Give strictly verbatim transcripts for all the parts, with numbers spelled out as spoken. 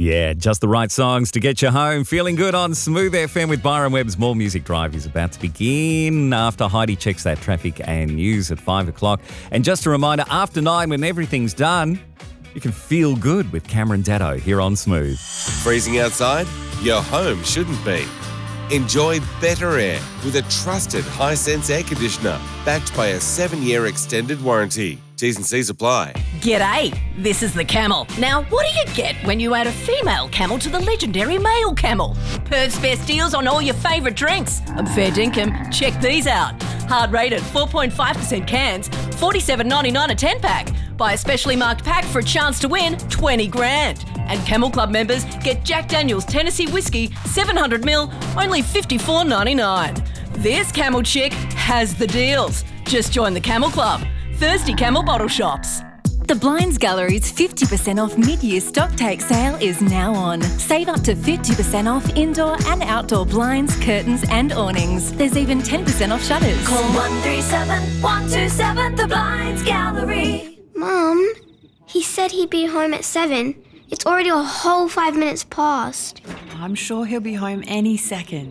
Yeah, just the right songs to get you home. Feeling good on Smooth F M with Byron Webb's More Music Drive is about to begin after Heidi checks that traffic and news at five o'clock. And just a reminder, after nine, when everything's done, you can feel good with Cameron Datto here on Smooth. Freezing outside? Your home shouldn't be. Enjoy better air with a trusted Hisense air conditioner backed by a seven-year extended warranty. T's and C's apply. G'day, this is the Camel. Now, what do you get when you add a female camel to the legendary male camel? Perth's best deals on all your favourite drinks. I'm fair dinkum. Check these out. Hard rated four point five percent cans, forty-seven ninety-nine a ten-pack. Buy a specially marked pack for a chance to win twenty grand. And Camel Club members get Jack Daniel's Tennessee Whiskey seven hundred mil, only fifty-four ninety-nine. This Camel chick has the deals. Just join the Camel Club. Thirsty Camel bottle shops. The Blinds Gallery's fifty percent off mid-year stock take sale is now on. Save up to fifty percent off indoor and outdoor blinds, curtains and awnings. There's even ten percent off shutters. Call one three seven, one two seven, The Blinds Gallery. Mum, he said he'd be home at seven. It's already a whole five minutes past. I'm sure he'll be home any second.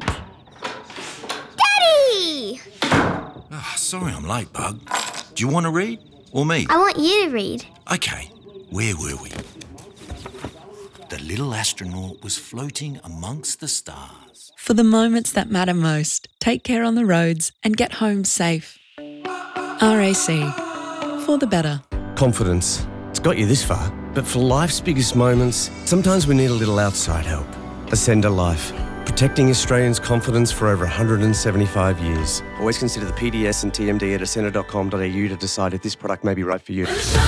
Daddy! Oh, sorry I'm late, Bug. Do you want to read? Or me? I want you to read. Okay, where were we? The little astronaut was floating amongst the stars. For the moments that matter most, take care on the roads and get home safe. R A C. For the better. Confidence. It's got you this far, but for life's biggest moments, sometimes we need a little outside help. Ascender Life. Protecting Australians' confidence for over one hundred seventy-five years. Always consider the P D S and T M D at ascender dot com dot a u to decide if this product may be right for you.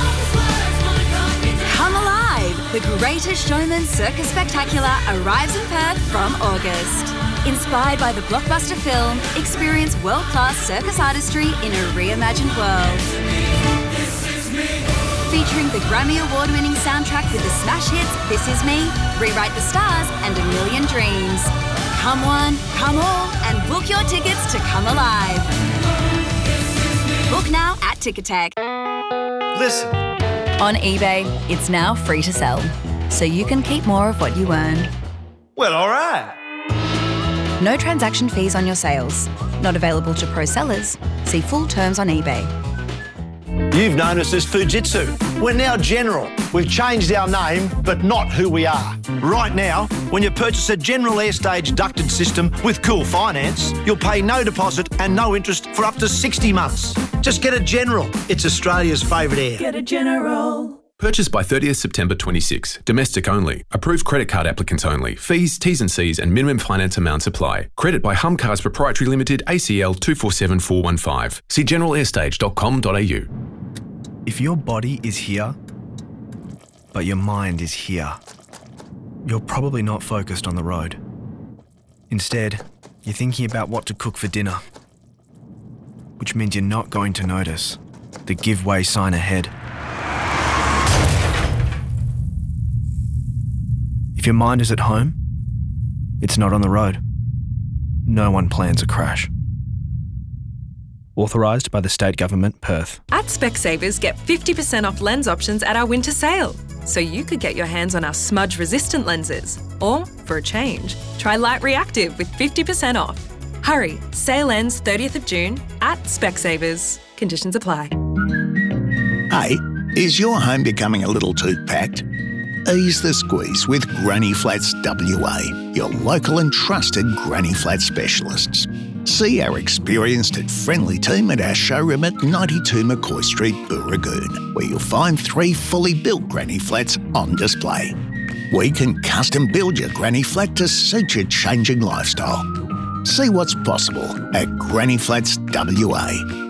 Come alive! The Greatest Showman Circus Spectacular arrives in Perth from August. Inspired by the blockbuster film, experience world-class circus artistry in a reimagined world. Featuring the Grammy Award-winning soundtrack with the smash hits This Is Me, Rewrite the Stars and A Million Dreams. Come one, come all, and book your tickets to Come Alive. Book now at Ticketek. Listen. On eBay, it's now free to sell, so you can keep more of what you earn. Well, all right. No transaction fees on your sales. Not available to pro sellers. See full terms on eBay. You've known us as Fujitsu. We're now General. We've changed our name, but not who we are. Right now, when you purchase a General Airstage ducted system with Cool Finance, you'll pay no deposit and no interest for up to sixty months. Just get a General. It's Australia's favourite air. Get a General. Purchased by thirtieth September twenty-six. Domestic only. Approved credit card applicants only. Fees, T's and C's and minimum finance amounts apply. Credit by Hum Cars Proprietary Limited, A C L two four seven four one five. See general airstage dot com dot a u. If your body is here, but your mind is here, you're probably not focused on the road. Instead, you're thinking about what to cook for dinner, which means you're not going to notice the give way sign ahead. If your mind is at home, it's not on the road. No one plans a crash. Authorised by the State Government, Perth. At Specsavers, get fifty percent off lens options at our winter sale. So you could get your hands on our smudge-resistant lenses. Or, for a change, try Light Reactive with fifty percent off. Hurry, sale ends thirtieth of June at Specsavers. Conditions apply. Hey, is your home becoming a little too packed? Ease the squeeze with Granny Flats W A, your local and trusted Granny Flat specialists. See our experienced and friendly team at our showroom at ninety-two McCoy Street, Booragoon, where you'll find three fully built Granny Flats on display. We can custom build your Granny Flat to suit your changing lifestyle. See what's possible at Granny Flats W A.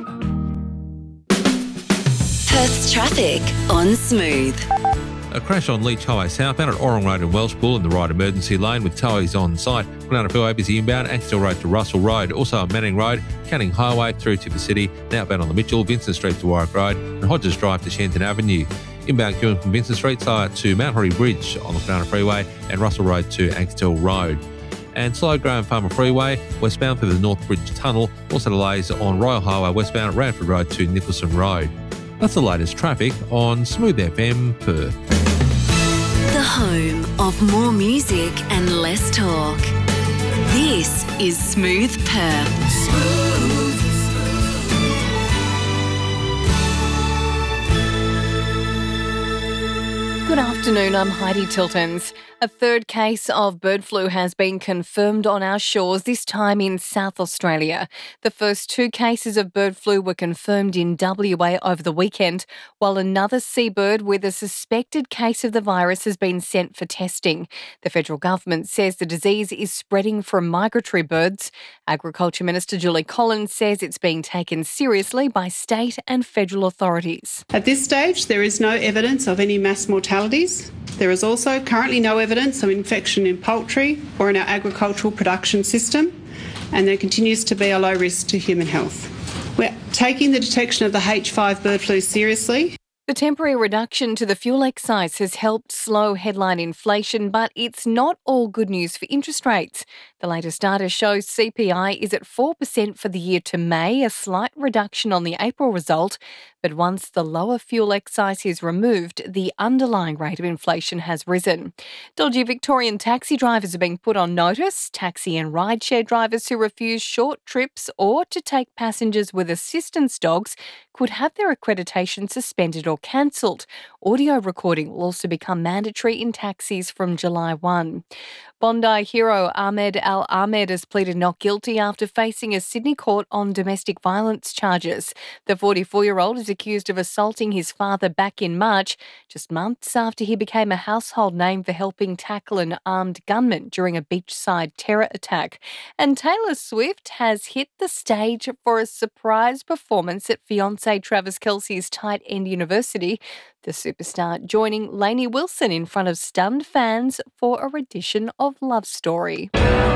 Perth's traffic on Smooth. A crash on Leach Highway southbound at Orong Road and Welshpool in the right emergency lane with towies on site. Glenelg Freeway busy inbound, Axtell Road to Russell Road. Also on Manning Road, Canning Highway through to the city, and outbound on the Mitchell, Vincent Street to Warwick Road, and Hodges Drive to Shenton Avenue. Inbound queuing from Vincent Street side to Mount Horry Bridge on the Glenelg Freeway and Russell Road to Axtell Road. And slow Graham Farmer Freeway, westbound through the North Bridge Tunnel. Also delays on Royal Highway westbound at Radford Road to Nicholson Road. That's the latest traffic on Smooth F M Perth. The home of more music and less talk. This is Smooth Perth. Smooth. Good afternoon, I'm Heidi Tiltons. A third case of bird flu has been confirmed on our shores, this time in South Australia. The first two cases of bird flu were confirmed in W A over the weekend, while another seabird with a suspected case of the virus has been sent for testing. The federal government says the disease is spreading from migratory birds. Agriculture Minister Julie Collins says it's being taken seriously by state and federal authorities. At this stage, there is no evidence of any mass mortalities. There is also currently no evidence of infection in poultry or in our agricultural production system, and there continues to be a low risk to human health. We're taking the detection of the H five bird flu seriously. The temporary reduction to the fuel excise has helped slow headline inflation, but it's not all good news for interest rates. The latest data shows C P I is at four percent for the year to May, a slight reduction on the April result. But once the lower fuel excise is removed, the underlying rate of inflation has risen. Dodgy Victorian taxi drivers are being put on notice. Taxi and rideshare drivers who refuse short trips or to take passengers with assistance dogs could have their accreditation suspended or cancelled. Audio recording will also become mandatory in taxis from July first. Bondi hero Ahmed Al Ahmed has pleaded not guilty after facing a Sydney court on domestic violence charges. The forty-four-year-old is accused of assaulting his father back in March, just months after he became a household name for helping tackle an armed gunman during a beachside terror attack. And Taylor Swift has hit the stage for a surprise performance at fiancé Travis Kelce's tight end university. The superstar joining Lainey Wilson in front of stunned fans for a rendition of Love Story.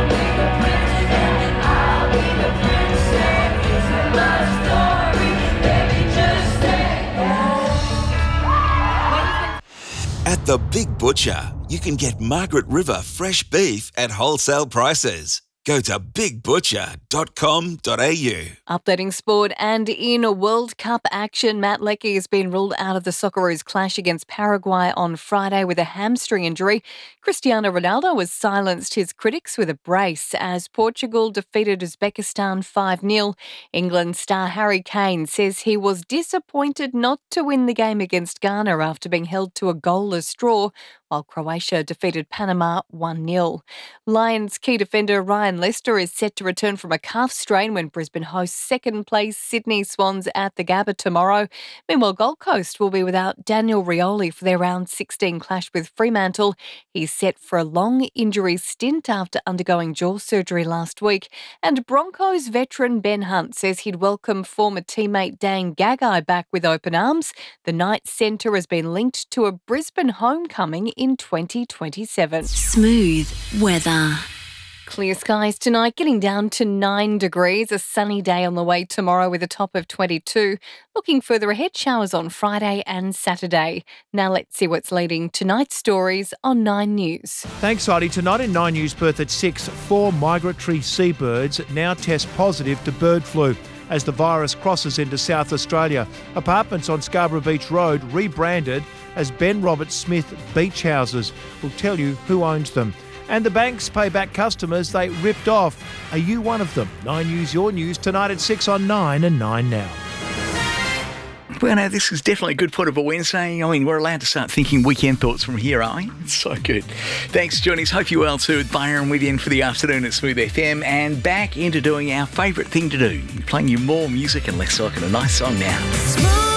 At the Big Butcher, you can get Margaret River fresh beef at wholesale prices. Go to big butcher dot com dot a u. Updating sport and in a World Cup action, Matt Leckie has been ruled out of the Socceroos clash against Paraguay on Friday with a hamstring injury. Cristiano Ronaldo has silenced his critics with a brace as Portugal defeated Uzbekistan five nil. England star Harry Kane says he was disappointed not to win the game against Ghana after being held to a goalless draw, while Croatia defeated Panama one nil. Lions key defender Ryan Lester is set to return from a calf strain when Brisbane hosts second-place Sydney Swans at the Gabba tomorrow. Meanwhile, Gold Coast will be without Daniel Rioli for their round sixteen clash with Fremantle. He's set for a long injury stint after undergoing jaw surgery last week. And Broncos veteran Ben Hunt says he'd welcome former teammate Dan Gagai back with open arms. The Knights centre has been linked to a Brisbane homecoming in twenty twenty-seven. Smooth weather. Clear skies tonight, getting down to nine degrees. A sunny day on the way tomorrow with a top of twenty-two. Looking further ahead, showers on Friday and Saturday. Now let's see what's leading tonight's stories on Nine News. Thanks, Heidi. Tonight in Nine News Perth at six, four migratory seabirds now test positive to bird flu as the virus crosses into South Australia. Apartments on Scarborough Beach Road rebranded as Ben Robert Smith Beach Houses. We'll tell you who owns them. And the banks pay back customers they ripped off. Are you one of them? Nine News, your news, tonight at six on Nine and Nine Now. Well, no, this is definitely a good point of a Wednesday. I mean, we're allowed to start thinking weekend thoughts from here, are we? It's so good. Thanks for joining us. Hope you're well too. With Byron with you in for the afternoon at Smooth F M and back into doing our favourite thing to do, playing you more music and less talk and a nice song now. Smooth.